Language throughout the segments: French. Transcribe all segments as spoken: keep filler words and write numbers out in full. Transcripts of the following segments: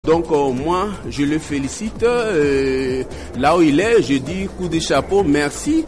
Donc euh, moi, je le félicite. Euh, là où il est, je dis coup de chapeau, merci.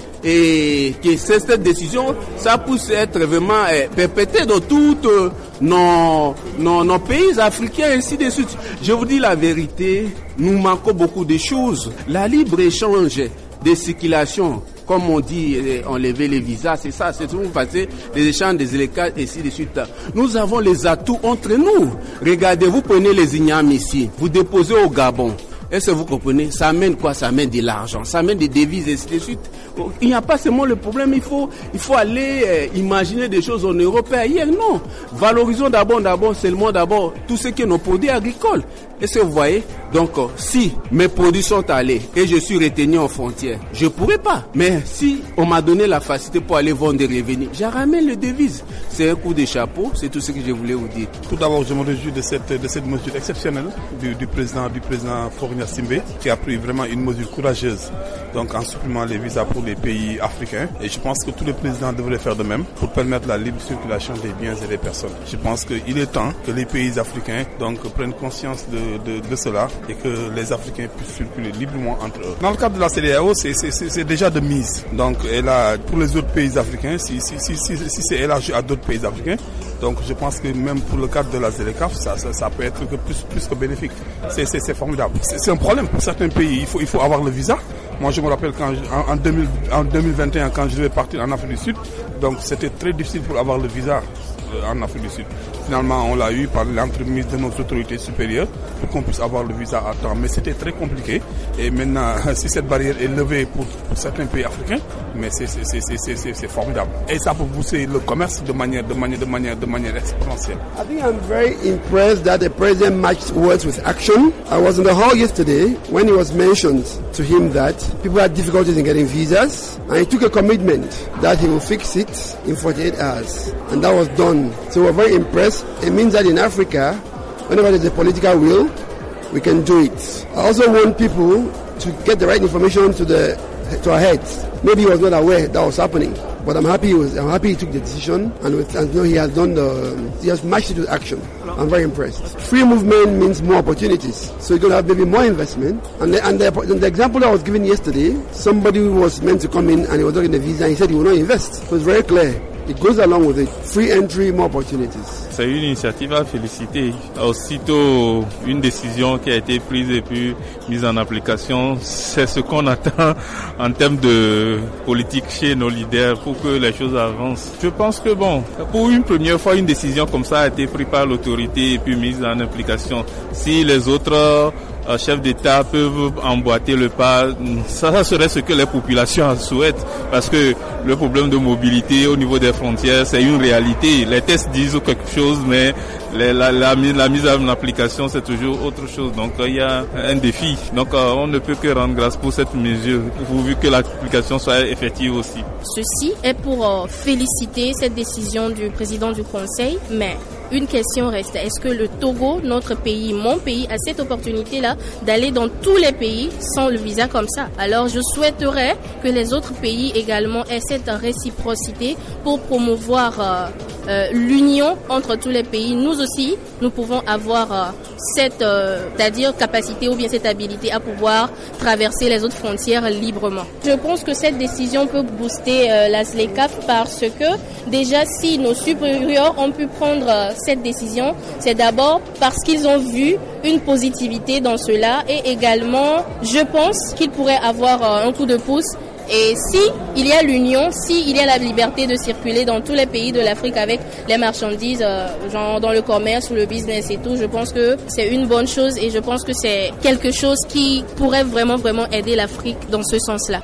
Et que cette décision, ça puisse être vraiment euh, perpétrée dans toutes euh, nos, nos, nos pays africains, ainsi de suite. Je vous dis la vérité, nous manquons beaucoup de choses. La libre-échange de circulation, comme on dit, enlever les visas, c'est ça, c'est tout, passer les échanges des élections, et ainsi de suite. Nous avons les atouts entre nous. Regardez, vous prenez les ignames ici, vous déposez au Gabon. Est-ce que vous comprenez? Ça amène quoi? Ça amène de l'argent, ça amène des devises, et ainsi de suite. Il n'y a pas seulement le problème, il faut, il faut aller euh, imaginer des choses en Europe et ailleurs. Non, valorisons d'abord, d'abord, seulement d'abord, tout ce qui est nos produits agricoles. Est-ce que vous voyez? Donc, euh, si mes produits sont allés et je suis retenu en frontière, je ne pourrais pas. Mais si on m'a donné la facilité pour aller vendre des revenus, je ramène les devises. C'est un coup de chapeau, c'est tout ce que je voulais vous dire. Tout d'abord, je me réjouis de cette, de cette mesure exceptionnelle du, du président, du président Faure Gnassingbé, qui a pris vraiment une mesure courageuse, donc en supprimant les visas pour les pays africains. Et je pense que tous les présidents devraient faire de même pour permettre la libre circulation des biens et des personnes. Je pense qu'il est temps que les pays africains donc prennent conscience de, de, de cela et que les Africains puissent circuler librement entre eux. Dans le cadre de la C E D E A O, c'est, c'est, c'est, c'est déjà de mise. Donc, elle a, pour les autres pays africains, si, si, si, si, si c'est élargi à d'autres pays africains, donc je pense que même pour le cadre de la ZLECAf, ça, ça, ça peut être que plus, plus que bénéfique. C'est, c'est, c'est formidable. C'est, c'est un problème pour certains pays. Il faut, il faut avoir le visa. Moi, je me rappelle quand je, en, en, deux mille, en deux mille vingt et un, quand je devais partir en Afrique du Sud, donc c'était très difficile pour avoir le visa en Afrique du Sud. Finalement, on l'a eu par l'entremise de nos autorités supérieures pour qu'on puisse avoir le visa à temps. Mais c'était très compliqué. Et maintenant, si cette barrière est levée pour, pour certains pays africains, mais c'est, c'est, c'est, c'est, c'est, c'est formidable. Et ça peut pousser le commerce de manière, de manière, de manière, de manière exponentielle. I think I'm very impressed that the president matched words with action. I was in the hall yesterday when it was mentioned to him that people had difficulties in getting visas, and he took a commitment that he will fix it in forty-eight hours. And that was done. So we're very impressed. It means that in Africa, whenever there's a political will, we can do it. I also want people to get the right information to the to our heads. Maybe he was not aware that was happening, but I'm happy he was. I'm happy he took the decision, and with, and know he has done the. He has matched it with action. I'm very impressed. Free movement means more opportunities, so you're going to have maybe more investment. And the, and the, the example I was given yesterday, somebody who was meant to come in and he was not getting a visa, and he said he will not invest. So it's very clear. It goes along with it. Free entry, more opportunities. C'est une initiative à féliciter. Aussitôt, une décision qui a été prise et puis mise en application, c'est ce qu'on attend en termes de politique chez nos leaders pour que les choses avancent. Je pense que bon, pour une première fois, une décision comme ça a été prise par l'autorité et puis mise en application. Si les autres Euh, chefs d'État peuvent emboîter le pas, ça, ça serait ce que les populations souhaitent, parce que le problème de mobilité au niveau des frontières, c'est une réalité. Les tests disent quelque chose, mais les, la, la, la mise en application, c'est toujours autre chose. Donc il euh, y a un défi. Donc euh, on ne peut que rendre grâce pour cette mesure, pourvu que l'application soit effective aussi. Ceci est pour euh, féliciter cette décision du président du Conseil, mais une question reste. Est-ce que le Togo, notre pays, mon pays, a cette opportunité-là d'aller dans tous les pays sans le visa comme ça? Alors je souhaiterais que les autres pays également aient cette réciprocité pour promouvoir euh, euh, l'union entre tous les pays. Nous aussi, nous pouvons avoir euh, cette euh, c'est-à-dire capacité ou bien cette habilité à pouvoir traverser les autres frontières librement. Je pense que cette décision peut booster euh, la ZLECAf parce que déjà si nos supérieurs ont pu prendre euh, cette décision, c'est d'abord parce qu'ils ont vu une positivité dans cela et également, je pense qu'ils pourraient avoir un coup de pouce. Et si il y a l'union, si il y a la liberté de circuler dans tous les pays de l'Afrique avec les marchandises, euh, genre dans le commerce ou le business et tout, je pense que c'est une bonne chose et je pense que c'est quelque chose qui pourrait vraiment, vraiment aider l'Afrique dans ce sens-là.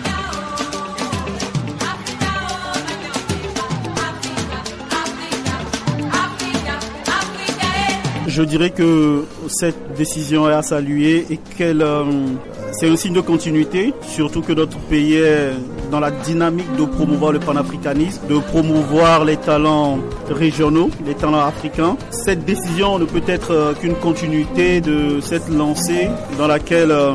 Je dirais que cette décision est à saluer et qu'elle, euh, c'est un signe de continuité, surtout que notre pays est dans la dynamique de promouvoir le panafricanisme, de promouvoir les talents régionaux, les talents africains. Cette décision ne peut être euh, qu'une continuité de cette lancée dans laquelle euh,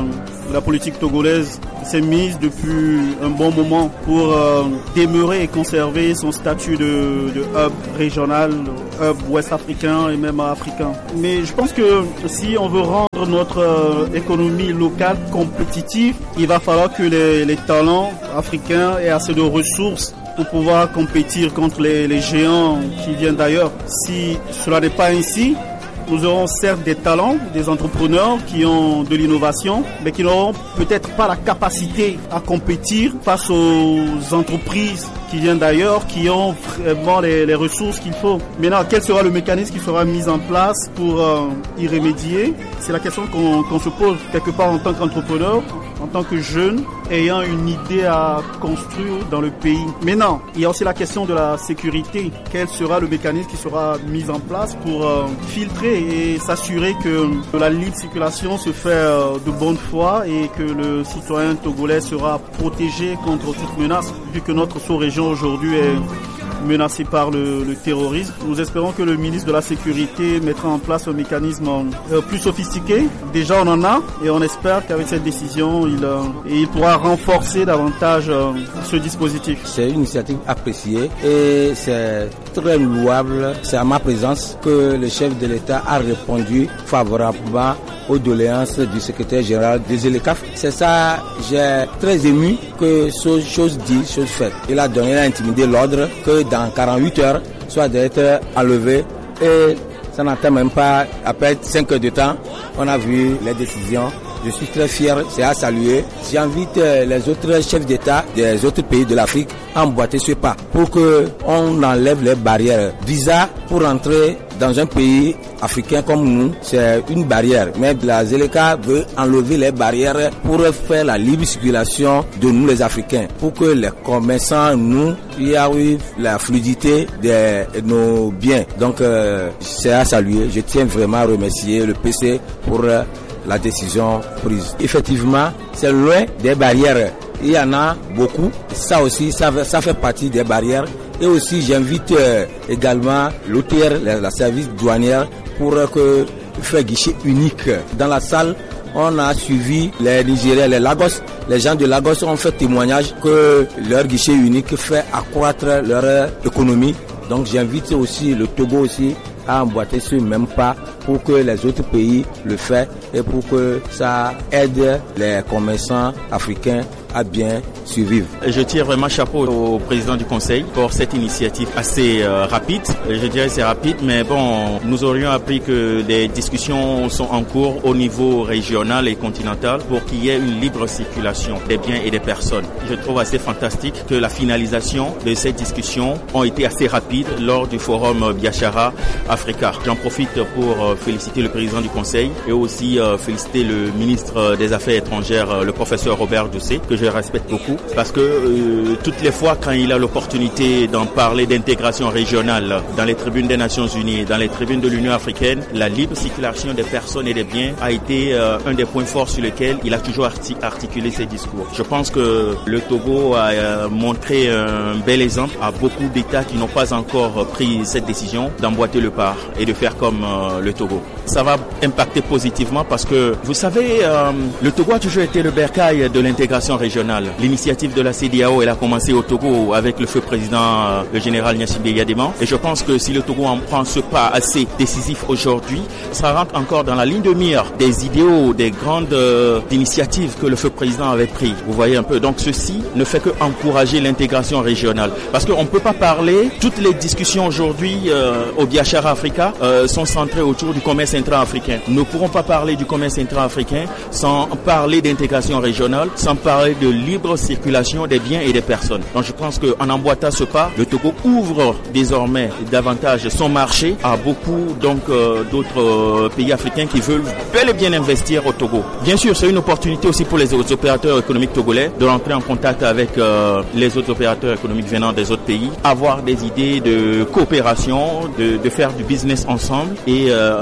la politique togolaise s'est mise depuis un bon moment pour euh, demeurer et conserver son statut de, de hub régional, hub ouest africain et même africain. Mais je pense que si on veut rendre notre euh, économie locale compétitive, il va falloir que les, les talents africains aient assez de ressources pour pouvoir compétir contre les, les géants qui viennent d'ailleurs. Si cela n'est pas ainsi, nous aurons certes des talents, des entrepreneurs qui ont de l'innovation, mais qui n'auront peut-être pas la capacité à compétir face aux entreprises qui viennent d'ailleurs, qui ont vraiment les, les ressources qu'il faut. Maintenant, quel sera le mécanisme qui sera mis en place pour euh, y remédier? C'est la question qu'on qu'on se pose quelque part en tant qu'entrepreneur, en tant que jeune, ayant une idée à construire dans le pays. Maintenant, il y a aussi la question de la sécurité. Quel sera le mécanisme qui sera mis en place pour euh, filtrer et s'assurer que la libre circulation se fait euh, de bonne foi et que le citoyen togolais sera protégé contre toute menace, vu que notre sous-région aujourd'hui est menacée par le, le terrorisme. Nous espérons que le ministre de la Sécurité mettra en place un mécanisme euh, plus sophistiqué. Déjà, on en a et on espère qu'avec cette décision, il, euh, il pourra renforcer davantage euh, ce dispositif. C'est une initiative appréciée et c'est très louable. C'est à ma présence que le chef de l'État a répondu favorablement aux doléances du secrétaire général des E L E C A F. C'est ça, j'ai très ému que ce chose dit, chose faite. Il a donné, il a intimidé l'ordre que dans quarante-huit heures, soit d'être enlevé et ça n'atteint même pas, après cinq heures de temps, on a vu les décisions. Je suis très fier, c'est à saluer. J'invite les autres chefs d'État des autres pays de l'Afrique à emboîter ce pas pour qu'on enlève les barrières. Visa pour entrer dans un pays africain comme nous, c'est une barrière. Mais la Z L E C A veut enlever les barrières pour faire la libre circulation de nous les Africains. Pour que les commerçants, nous, il y a eu la fluidité de nos biens. Donc euh, c'est à saluer. Je tiens vraiment à remercier le P C pour euh, la décision prise. Effectivement, c'est loin des barrières. Il y en a beaucoup. Ça aussi, ça, ça fait partie des barrières. Et aussi, j'invite euh, également l'O T R, la, la service douanière, pour euh, que faire guichet unique. Dans la salle, on a suivi les Nigériens, les Lagos. Les gens de Lagos ont fait témoignage que leur guichet unique fait accroître leur euh, économie. Donc, j'invite aussi le Togo aussi à emboîter ce même pas pour que les autres pays le fassent et pour que ça aide les commerçants africains à bien survivre. Je tire vraiment chapeau au président du Conseil pour cette initiative assez euh, rapide. Je dirais c'est rapide, mais bon, nous aurions appris que des discussions sont en cours au niveau régional et continental pour qu'il y ait une libre circulation des biens et des personnes. Je trouve assez fantastique que la finalisation de ces discussions ont été assez rapide lors du forum Biashara Africa. J'en profite pour euh, féliciter le président du Conseil et aussi euh, féliciter le ministre des Affaires étrangères, euh, le professeur Robert Doucet, que je respecte beaucoup, parce que euh, toutes les fois quand il a l'opportunité d'en parler d'intégration régionale dans les tribunes des Nations Unies, dans les tribunes de l'Union africaine, la libre circulation des personnes et des biens a été euh, un des points forts sur lesquels il a toujours arti- articulé ses discours. Je pense que le Togo a euh, montré un bel exemple à beaucoup d'États qui n'ont pas encore pris cette décision d'emboîter le pas et de faire comme euh, le Togo. Ça va impacter positivement parce que, vous savez, euh, le Togo a toujours été le bercail de l'intégration régionale. L'initiative de la C E D E A O, elle a commencé au Togo avec le feu président, euh, le général Gnassingbé Yadéman. Et je pense que si le Togo en prend ce pas assez décisif aujourd'hui, ça rentre encore dans la ligne de mire des idéaux, des grandes euh, initiatives que le feu président avait pris. Vous voyez un peu. Donc ceci ne fait que encourager l'intégration régionale. Parce qu'on ne peut pas parler, toutes les discussions aujourd'hui euh, au Biashara Africa euh, sont centrées autour du commerce intra-africain. Nous ne pourrons pas parler du commerce intra-africain sans parler d'intégration régionale, sans parler de libre circulation des biens et des personnes. Donc je pense qu'en emboîtant ce pas, le Togo ouvre désormais davantage son marché à beaucoup donc euh, d'autres euh, pays africains qui veulent bel et bien investir au Togo. Bien sûr, c'est une opportunité aussi pour les autres opérateurs économiques togolais de rentrer en contact avec euh, les autres opérateurs économiques venant des autres pays, avoir des idées de coopération, de, de faire du business ensemble et euh, renforcer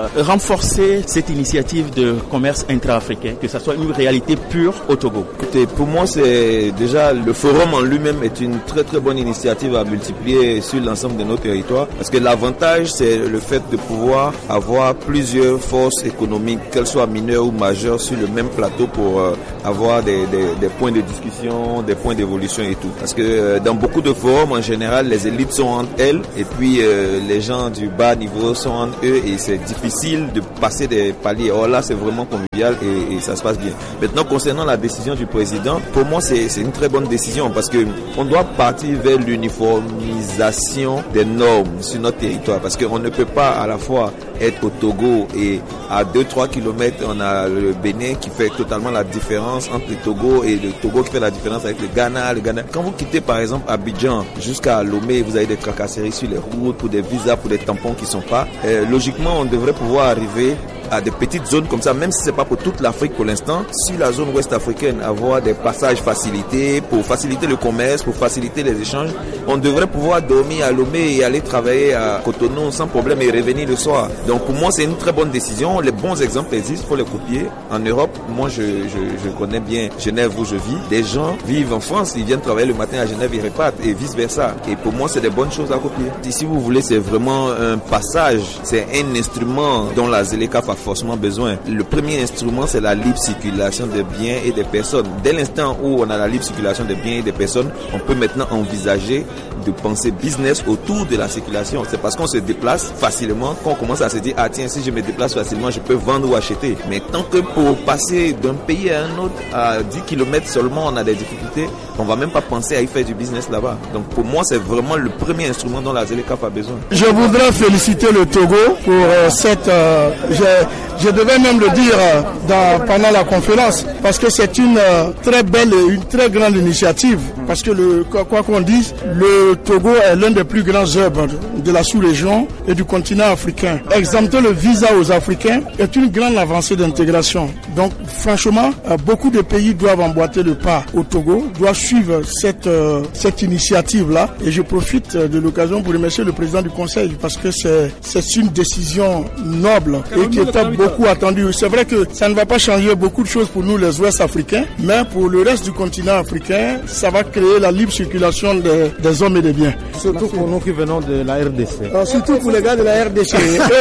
renforcer cette initiative de commerce intra-africain, que ça soit une réalité pure au Togo? Écoutez, pour moi, c'est déjà le forum en lui-même est une très très bonne initiative à multiplier sur l'ensemble de nos territoires, parce que l'avantage, c'est le fait de pouvoir avoir plusieurs forces économiques, qu'elles soient mineures ou majeures, sur le même plateau pour euh, avoir des, des, des points de discussion, des points d'évolution et tout. Parce que euh, dans beaucoup de forums, en général, les élites sont entre elles et puis euh, les gens du bas niveau sont entre eux et c'est difficile de passer des paliers. Or là, c'est vraiment convivial et, et ça se passe bien. Maintenant, concernant la décision du président, pour moi, c'est, c'est une très bonne décision parce que on doit partir vers l'uniformisation des normes sur notre territoire parce qu'on ne peut pas à la fois être au Togo et à deux à trois kilomètres, on a le Bénin qui fait totalement la différence entre le Togo et le Togo qui fait la différence avec le Ghana. Le Ghana. Quand vous quittez par exemple Abidjan jusqu'à Lomé, vous avez des tracasseries sur les routes pour des visas, pour des tampons qui ne sont pas. Euh, logiquement, on devrait pouvoir arriver à des petites zones comme ça, même si c'est pas pour toute l'Afrique pour l'instant, sur la zone ouest africaine, avoir des passages facilités pour faciliter le commerce, pour faciliter les échanges. On devrait pouvoir dormir à Lomé et aller travailler à Cotonou sans problème et revenir le soir. Donc pour moi, c'est une très bonne décision. Les bons exemples existent, il faut les copier. En Europe, moi je, je, je connais bien Genève où je vis. Des gens vivent en France, ils viennent travailler le matin à Genève, ils repartent et vice versa. Et pour moi, c'est des bonnes choses à copier. Et si vous voulez, c'est vraiment un passage, c'est un instrument dont la ZLECAf a forcément besoin. Le premier instrument, c'est la libre circulation des biens et des personnes. Dès l'instant où on a la libre circulation des biens et des personnes, on peut maintenant envisager de penser business autour de la circulation. C'est parce qu'on se déplace facilement qu'on commence à se dire, ah tiens, si je me déplace facilement, je peux vendre ou acheter. Mais tant que pour passer d'un pays à un autre à dix kilomètres seulement, on a des difficultés, on va même pas penser à y faire du business là-bas. Donc pour moi, c'est vraiment le premier instrument dont la ZLECAf a besoin. Je voudrais féliciter le Togo pour euh, cette... Euh, je devais même le dire dans, pendant la conférence, parce que c'est une euh, très belle, une très grande initiative. Parce que le, quoi qu'on dise, le Togo est l'un des plus grands hubs de la sous-région et du continent africain. Exempter le visa aux Africains est une grande avancée d'intégration. Donc franchement, euh, beaucoup de pays doivent emboîter le pas au Togo, doivent suivre cette, euh, cette initiative-là. Et je profite de l'occasion pour remercier le président du Conseil parce que c'est, c'est une décision noble et qui était beaucoup attendue. C'est vrai que ça ne va pas changer beaucoup de choses pour nous les Ouest africains, mais pour le reste du continent africain, ça va créer la libre circulation des, des hommes et des biens. Surtout pour nous qui venons de la R D C. Alors, surtout pour les gars de la R D C.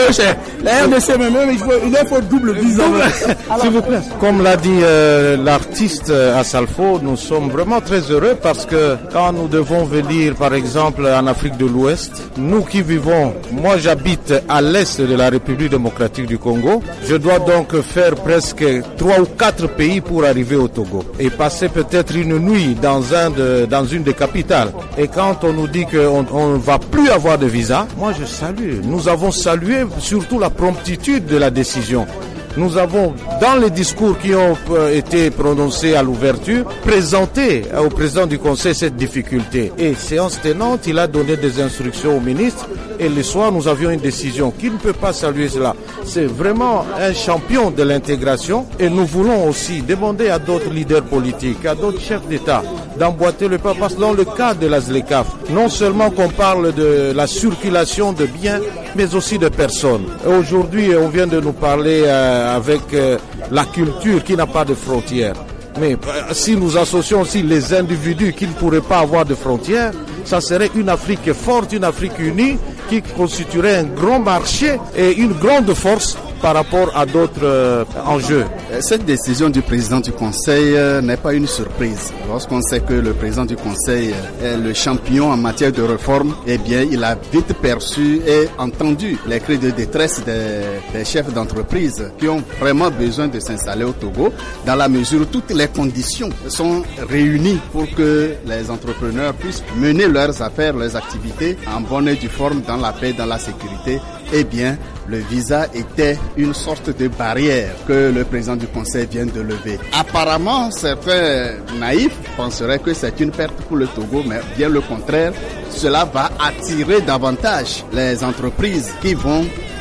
La R D C même, il faut, il faut double visa. S'il vous plaît. Comme l'a dit euh, l'artiste Assalfo, nous sommes vraiment très heureux parce que quand nous devons venir par exemple en Afrique de l'Ouest, nous qui vivons, moi j'habite à l'est de la République démocratique du Congo, je dois donc faire presque trois ou quatre pays pour arriver au Togo et passer peut-être une nuit dans un de, dans une des capitales. Et quand on nous dit qu'on ne va plus avoir de visa, moi je salue. Nous avons salué surtout la promptitude de la décision. Nous avons, dans les discours qui ont été prononcés à l'ouverture, présenté au président du Conseil cette difficulté. Et séance tenante, il a donné des instructions au ministre. Et le soir, nous avions une décision qui ne peut pas saluer cela. C'est vraiment un champion de l'intégration. Et nous voulons aussi demander à d'autres leaders politiques, à d'autres chefs d'État, d'emboîter le pas. Parce que dans le cadre de la ZLECAf, non seulement qu'on parle de la circulation de biens, mais aussi de personnes. Aujourd'hui, on vient de nous parler euh, avec euh, la culture qui n'a pas de frontières. Mais euh, si nous associons aussi les individus qui ne pourraient pas avoir de frontières, ça serait une Afrique forte, une Afrique unie qui constituerait un grand marché et une grande force par rapport à d'autres euh, enjeux. Cette décision du président du Conseil euh, n'est pas une surprise. Lorsqu'on sait que le président du Conseil est le champion en matière de réforme, eh bien, il a vite perçu et entendu les cris de détresse des, des chefs d'entreprise qui ont vraiment besoin de s'installer au Togo, dans la mesure où toutes les conditions sont réunies pour que les entrepreneurs puissent mener leurs affaires, leurs activités en bonne et due forme, dans la paix, dans la sécurité. Eh bien, le visa était une sorte de barrière que le président du Conseil vient de lever. Apparemment, certains naïfs penseraient que c'est une perte pour le Togo, mais bien le contraire, cela va attirer davantage les entreprises qui vont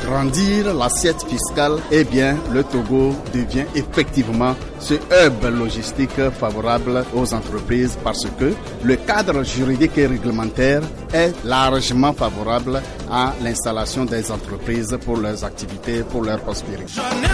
agrandir l'assiette fiscale, eh bien, le Togo devient effectivement ce hub logistique favorable aux entreprises parce que le cadre juridique et réglementaire est largement favorable à l'installation des entreprises pour leurs activités, pour leur prospérité.